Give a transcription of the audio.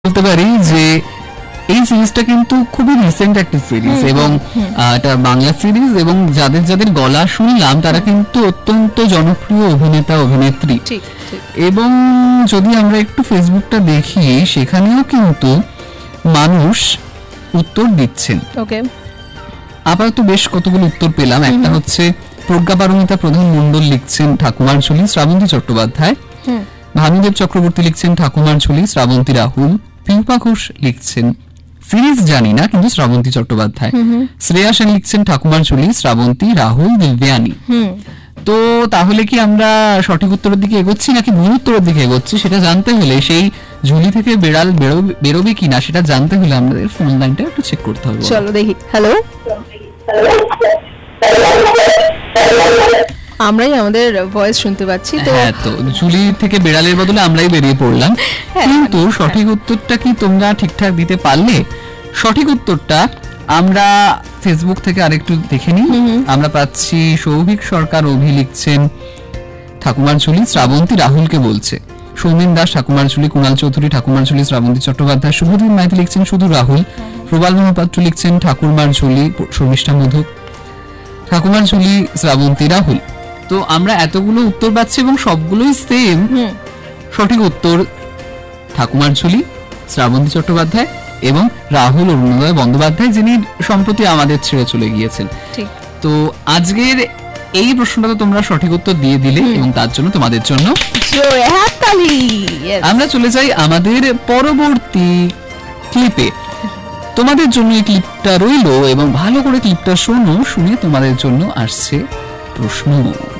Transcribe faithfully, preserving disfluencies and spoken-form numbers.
বলতে পারি যে এই সিরিজটা কিন্তু খুবই রিসেন্ট একটা সিরিজ এবং এটা বাংলা সিরিজ এবং যাদের যাদের গলা শুনলাম তারা কিন্তু অত্যন্ত জনপ্রিয় অভিনেতা অভিনেত্রী। এবং যদি আমরা একটু ফেসবুকটা দেখি সেখানেও কিন্তু মানুষ উত্তর দিচ্ছেন। ওকে, আপাতত বেশ কতগুলো উত্তর পেলাম। একটা হচ্ছে প্রজ্ঞাপারমিতা প্রধান মণ্ডল লিখছেন ঠাকুমার ঝুলি শ্রাবন্তী চট্টোপাধ্যায়, ভানুদেব চক্রবর্তী লিখছেন ঠাকুমার ঝুলি শ্রাবন্তী রাহুল, পিউপা ঘোষ লিখছেন সিরিজ জানি না কিন্তু শ্রাবন্তী চট্টোপাধ্যায়, শ্রেয়া সেন লিখছেন ঠাকুমার ঝুলি শ্রাবন্তী রাহুল দিব্যানী। তো তাহলে কি আমরা সঠিক উত্তরের দিকে এগোচ্ছি নাকি ভুল উত্তরের দিকে এগোচ্ছি সেটা জানতে হলে, সেই ঝুলি থেকে বেড়াল বেরোবে কিনা সেটা জানতে হলে আমাদের ফোন লাইনটা একটু চেক করতে হবে। চলো দেখি। হ্যালো, আমরাই আমাদের ভয়েস শুনতে পাচ্ছি। তো হ্যাঁ, তো ঝুলি থেকে বেড়ালের বদলে আমরাই বেরিয়ে পড়লাম। কিন্তু সঠিক উত্তরটা কি তোমরা ঠিকঠাক দিতে পারলে? সঠিক উত্তরটা আমরা ফেসবুক থেকে আরেকটু দেখে নিই। আমরা পাচ্ছি সৌভিক সরকার অভি লিখছেন ঠাকুমার ঝুলি শ্রাবন্তী রাহুলকে বলছে, সৌমেন দাস ঠাকুমার ঝুলি, কুণাল চৌধুরী ঠাকুমার ঝুলি শ্রাবন্তী চট্টোপাধ্যায়, শুভদীপ মাইতি লিখছেন শুধু রাহুল, প্রবাল মহাপাত্র লিখছেন ঠাকুরমার ঝুলি শর্মিষ্ঠা মধু, ঠাকুমার ঝুলি শ্রাবন্তী রাহুল। তো আমরা এতগুলো উত্তর পাচ্ছি এবং সবগুলোই সেম। সঠিক উত্তর ঠাকুমার ঝুলি শ্রাবন্তী চট্টোপাধ্যায় এবং রাহুল অরুণোদয় বন্দ্যোপাধ্যায়, যিনি সম্প্রতি আমাদের ছেড়ে চলে গিয়েছেন। তো আজকের এই প্রশ্নটা তো তোমরা সঠিক উত্তর দিয়ে দিলে এবং তার জন্য তোমাদের জন্য আমরা চলে যাই আমাদের পরবর্তী ক্লিপে। তোমাদের জন্য এই ক্লিপটা রইলো এবং ভালো করে ক্লিপটা শোনো, শুনে তোমাদের জন্য আসছে প্রশ্ন।